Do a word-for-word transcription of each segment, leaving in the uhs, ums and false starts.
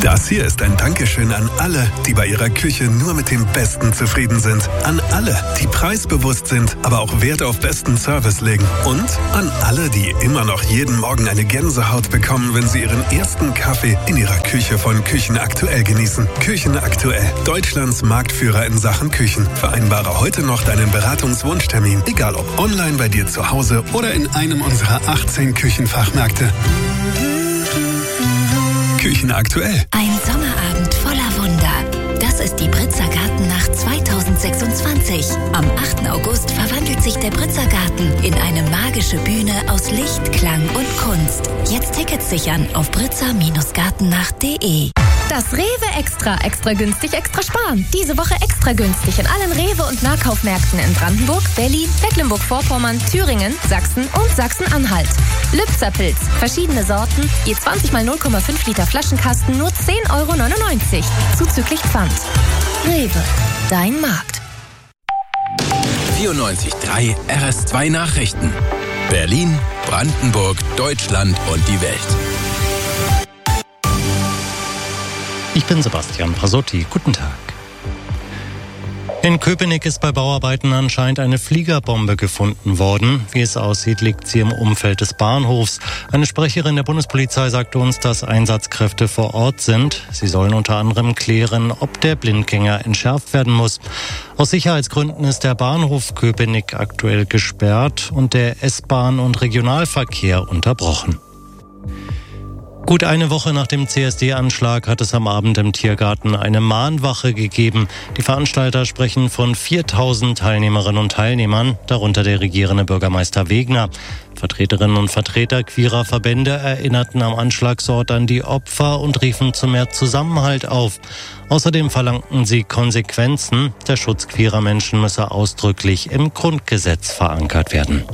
Das hier ist ein Dankeschön an alle, die bei ihrer Küche nur mit dem Besten zufrieden sind. An alle, die preisbewusst sind, aber auch Wert auf besten Service legen. Und an alle, die immer noch jeden Morgen eine Gänsehaut bekommen, wenn sie ihren ersten Kaffee in ihrer Küche von Küchen Aktuell genießen. Küchen Aktuell, Deutschlands Marktführer in Sachen Küchen. Vereinbare heute noch deinen Beratungswunschtermin, egal ob online bei dir zu Hause oder in einem unserer achtzehn Küchenfachmärkte. Küchen Aktuell. Ein Sommerabend voller Wunder. Das ist die Britzer Gartennacht zweitausendsechsundzwanzig. Am achten August verwandelt sich der Britzer Garten in eine magische Bühne aus Licht, Klang und Kunst. Jetzt Tickets sichern auf britzer Gartennacht punkt de. Das Rewe Extra, extra günstig, extra sparen. Diese Woche extra günstig in allen Rewe- und Nahkaufmärkten in Brandenburg, Berlin, Mecklenburg-Vorpommern, Thüringen, Sachsen und Sachsen-Anhalt. Lübzer-Pilz, verschiedene Sorten, je zwanzig mal null Komma fünf Liter Flaschenkasten, nur zehn Euro neunundneunzig, zuzüglich Pfand. Rewe, dein Markt. vierundneunzig Komma drei R S zwei Nachrichten. Berlin, Brandenburg, Deutschland und die Welt. Ich bin Sebastian Prasotti. Guten Tag. In Köpenick ist bei Bauarbeiten anscheinend eine Fliegerbombe gefunden worden. Wie es aussieht, liegt sie im Umfeld des Bahnhofs. Eine Sprecherin der Bundespolizei sagte uns, dass Einsatzkräfte vor Ort sind. Sie sollen unter anderem klären, ob der Blindgänger entschärft werden muss. Aus Sicherheitsgründen ist der Bahnhof Köpenick aktuell gesperrt und der S-Bahn- und Regionalverkehr unterbrochen. Gut eine Woche nach dem C S D-Anschlag hat es am Abend im Tiergarten eine Mahnwache gegeben. Die Veranstalter sprechen von viertausend Teilnehmerinnen und Teilnehmern, darunter der regierende Bürgermeister Wegner. Vertreterinnen und Vertreter queerer Verbände erinnerten am Anschlagsort an die Opfer und riefen zu mehr Zusammenhalt auf. Außerdem verlangten sie Konsequenzen. Der Schutz queerer Menschen müsse ausdrücklich im Grundgesetz verankert werden.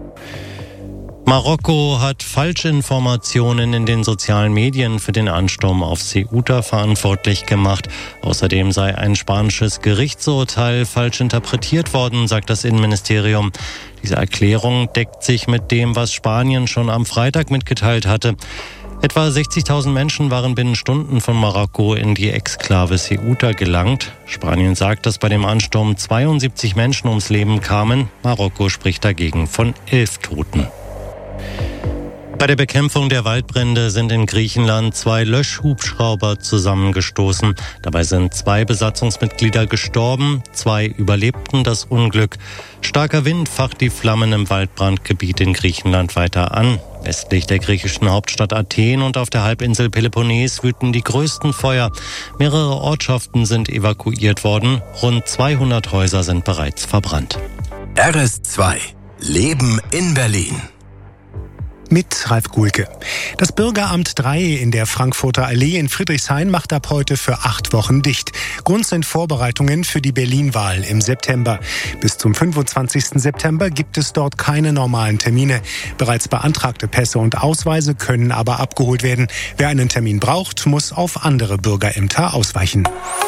Marokko hat Falschinformationen in den sozialen Medien für den Ansturm auf Ceuta verantwortlich gemacht. Außerdem sei ein spanisches Gerichtsurteil falsch interpretiert worden, sagt das Innenministerium. Diese Erklärung deckt sich mit dem, was Spanien schon am Freitag mitgeteilt hatte. Etwa sechzigtausend Menschen waren binnen Stunden von Marokko in die Exklave Ceuta gelangt. Spanien sagt, dass bei dem Ansturm zweiundsiebzig Menschen ums Leben kamen. Marokko spricht dagegen von elf Toten. Bei der Bekämpfung der Waldbrände sind in Griechenland zwei Löschhubschrauber zusammengestoßen. Dabei sind zwei Besatzungsmitglieder gestorben, zwei überlebten das Unglück. Starker Wind facht die Flammen im Waldbrandgebiet in Griechenland weiter an. Westlich der griechischen Hauptstadt Athen und auf der Halbinsel Peloponnes wüten die größten Feuer. Mehrere Ortschaften sind evakuiert worden. Rund zweihundert Häuser sind bereits verbrannt. R S zwei. Leben in Berlin. Mit Ralf Guhlke. Das Bürgeramt drei in der Frankfurter Allee in Friedrichshain macht ab heute für acht Wochen dicht. Grund sind Vorbereitungen für die Berlin-Wahl im September. Bis zum fünfundzwanzigsten September gibt es dort keine normalen Termine. Bereits beantragte Pässe und Ausweise können aber abgeholt werden. Wer einen Termin braucht, muss auf andere Bürgerämter ausweichen.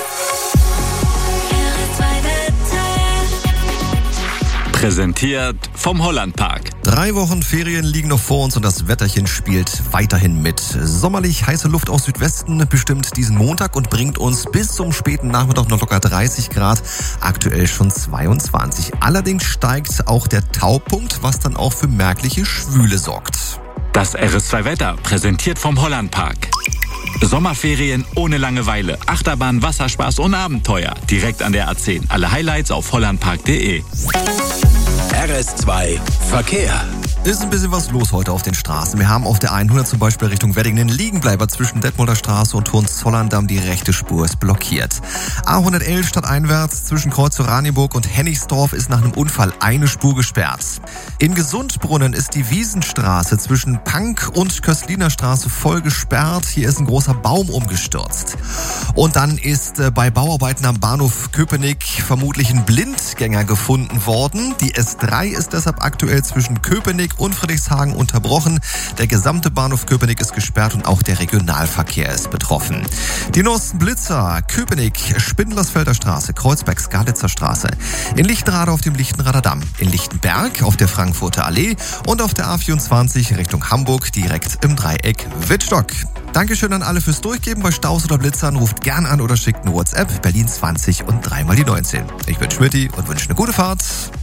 Präsentiert vom Hollandpark. Drei Wochen Ferien liegen noch vor uns und das Wetterchen spielt weiterhin mit. Sommerlich heiße Luft aus Südwesten bestimmt diesen Montag und bringt uns bis zum späten Nachmittag noch locker dreißig Grad, aktuell schon zweiundzwanzig. Allerdings steigt auch der Taupunkt, was dann auch für merkliche Schwüle sorgt. Das R S zwei Wetter, präsentiert vom Hollandpark. Sommerferien ohne Langeweile, Achterbahn, Wasserspaß und Abenteuer. Direkt an der A zehn. Alle Highlights auf hollandpark punkt de. R S zwei Verkehr. Ist ein bisschen was los heute auf den Straßen. Wir haben auf der hundert zum Beispiel Richtung Wedding einen Liegenbleiber zwischen Detmolder Straße und Hohenzollern-Damm. Die rechte Spur ist blockiert. A hundertelf stadteinwärts zwischen Kreuz Oranienburg und Hennigsdorf ist nach einem Unfall eine Spur gesperrt. In Gesundbrunnen ist die Wiesenstraße zwischen Pank und Köstliner Straße voll gesperrt. Hier ist ein großer Baum umgestürzt. Und dann ist bei Bauarbeiten am Bahnhof Köpenick vermutlich ein Blindgänger gefunden worden. Die S drei ist deshalb aktuell zwischen Köpenick und Friedrichshagen unterbrochen. Der gesamte Bahnhof Köpenick ist gesperrt und auch der Regionalverkehr ist betroffen. Die neuesten Blitzer: Köpenick, Spindlersfelder Straße, Kreuzberg, Skalitzer Straße. In Lichtenrade auf dem Lichtenrader Damm. In Lichtenberg auf der Frankfurter Allee und auf der A vierundzwanzig Richtung Hamburg direkt im Dreieck Wittstock. Dankeschön an alle fürs Durchgeben. Bei Staus oder Blitzern ruft gern an oder schickt eine WhatsApp. Berlin zwanzig und dreimal die neunzehn. Ich bin Schmidti und wünsche eine gute Fahrt.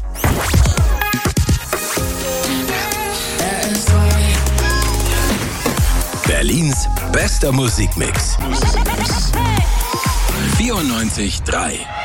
Berlins bester Musikmix. vierundneunzig Komma drei